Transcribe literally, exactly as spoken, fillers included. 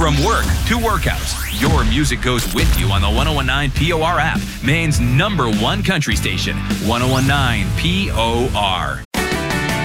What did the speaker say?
From work to workouts, your music goes with you on the ten nineteen P O R app, Maine's number one country station, ten nineteen P O R.